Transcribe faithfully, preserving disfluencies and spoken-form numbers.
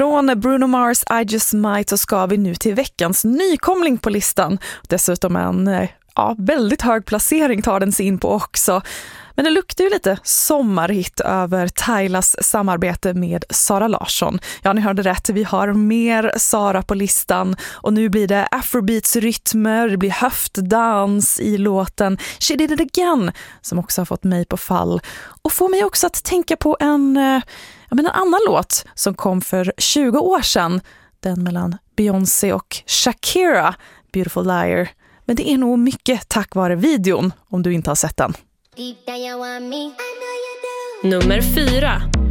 Från Bruno Mars I Just Might så ska vi nu till veckans nykomling på listan. Dessutom en ja, väldigt hög placering tar den sig in på också. Men det luktar ju lite sommarhit över Tylas samarbete med Sara Larsson. Ja, ni hörde rätt. Vi har mer Sara på listan. Och nu blir det afrobeats-rytmer, det blir höftdans i låten She Did It Again, som också har fått mig på fall. Och får mig också att tänka på en, jag menar, en annan låt som kom för tjugo år sedan. Den mellan Beyoncé och Shakira, Beautiful Liar. Men det är nog mycket tack vare videon, om du inte har sett den. Nummer fyra.